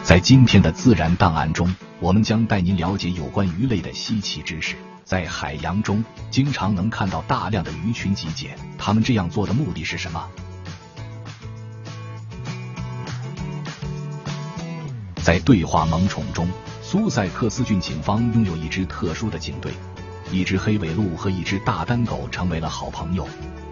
在今天的自然档案中，我们将带您了解有关鱼类的稀奇知识。在海洋中，经常能看到大量的鱼群集结，它们这样做的目的是什么？在对话萌宠中，苏塞克斯郡警方拥有一支特殊的警队，一只黑尾鹿和一只大丹狗成为了好朋友。